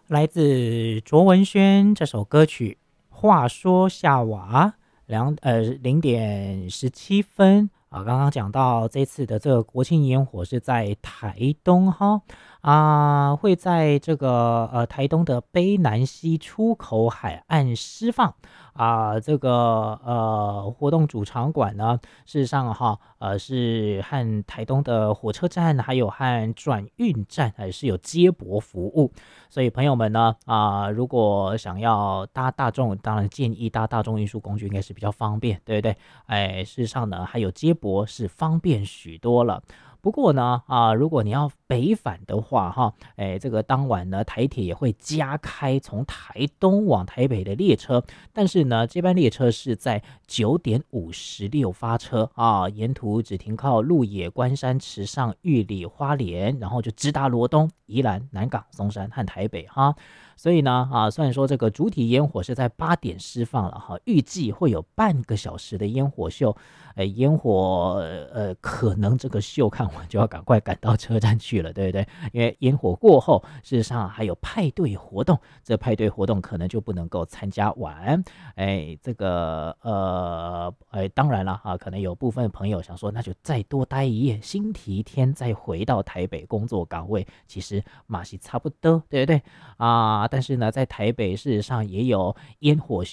来自卓文萱这首歌曲《话说夏娃》0点17分啊。刚刚讲到这次的这个国庆烟火是在台东哈会在这个台东的卑南溪出口海岸释放这个活动主场馆呢，事实上是和台东的火车站还有和转运站还是有接驳服务。所以朋友们呢如果想要搭大众，当然建议搭大众运输工具应该是比较方便，对不对？事实上呢还有接驳是方便许多了。不过呢如果你要北返的话这个当晚呢台铁也会加开从台东往台北的列车，但是呢这班列车是在9点56发车沿途只停靠鹿野、关山、池上、玉里、花莲，然后就直达罗东、宜兰、南港、松山和台北所以呢虽然说这个主体烟火是在8点释放了预计会有半个小时的烟火秀。烟火可能这个秀看完就要赶快赶到车站去了，对不对？因为烟火过后事实上还有派对活动，这派对活动可能就不能够参加完。这个当然了可能有部分朋友想说那就再多待一夜，星期一天再回到台北工作岗位，其实马戏差不多，对不对但是呢在台北事实上也有烟火秀